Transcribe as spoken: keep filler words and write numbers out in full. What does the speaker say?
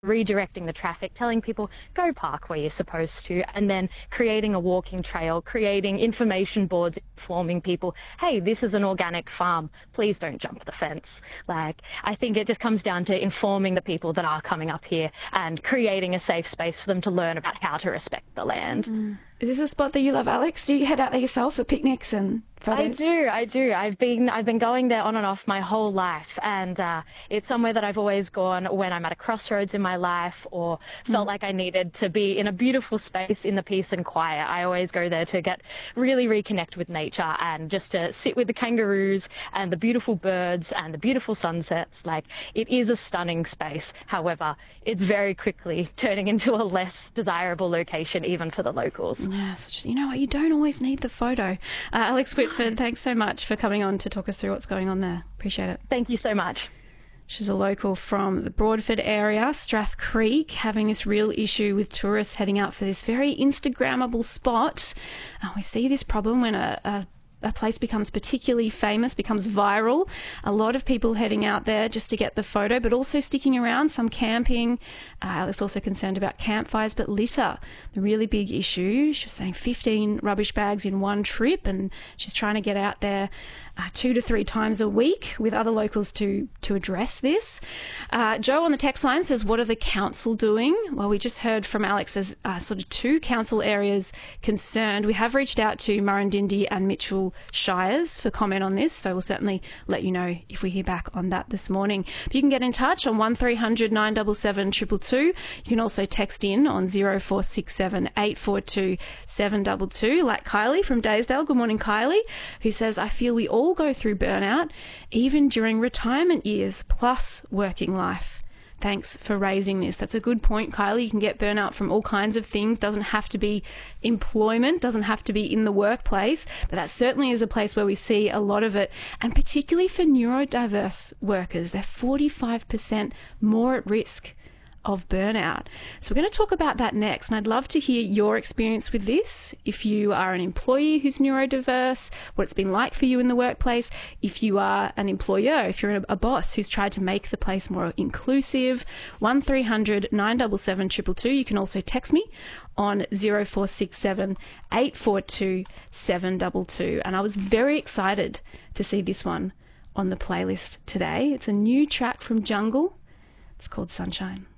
redirecting the traffic, telling people go park where you're supposed to, and then creating a walking trail, creating information boards informing people, hey, this is an organic farm, please don't jump the fence. Like, I think it just comes down to informing the people that are coming up here and creating a safe space for them to learn about how to respect the land. Mm. Is this a spot that you love, Alex? Do you head out there yourself for picnics and photos? I do, I do. I've been I've been going there on and off my whole life, and uh, it's somewhere that I've always gone when I'm at a crossroads in my life or felt mm. like I needed to be in a beautiful space in the peace and quiet. I always go there to get really reconnect with nature and just to sit with the kangaroos and the beautiful birds and the beautiful sunsets. Like, it is a stunning space. However, it's very quickly turning into a less desirable location even for the locals. Yeah, so just, you know what, you don't always need the photo. Uh, Alex Whitford, thanks so much for coming on to talk us through what's going on there. Appreciate it. Thank you so much. She's a local from the Broadford area, Strath Creek, having this real issue with tourists heading out for this very Instagrammable spot. Uh, we see this problem when a, a a place becomes particularly famous, becomes viral. A lot of people heading out there just to get the photo, but also sticking around, some camping. Uh, Alex also concerned about campfires, but litter, the really big issue. She was saying fifteen rubbish bags in one trip, and she's trying to get out there uh, two to three times a week with other locals to, to address this. Uh, Joe on the text line says, what are the council doing? Well, we just heard from Alex, there's uh, sort of two council areas concerned. We have reached out to Murrindindi and Mitchell Shires for comment on this, so we'll certainly let you know if we hear back on that this morning. But you can get in touch on one three hundred nine seven seven two two two. You can also text in on zero four six seven eight four two seven two two, like Kylie from Daysdale. Good morning, Kylie, who says, I feel we all go through burnout, even during retirement years, plus working life. Thanks for raising this. That's a good point, Kylie. You can get burnout from all kinds of things. Doesn't have to be employment, doesn't have to be in the workplace, but that certainly is a place where we see a lot of it. And particularly for neurodiverse workers, they're forty-five percent more at risk of burnout. So we're going to talk about that next, and I'd love to hear your experience with this. If you are an employee who's neurodiverse, what it's been like for you in the workplace. If you are an employer, if you're a boss who's tried to make the place more inclusive, one three hundred nine seven seven two two two. You can also text me on zero four six seven eight four two seven two two. And I was very excited to see this one on the playlist today. It's a new track from Jungle. It's called Sunshine.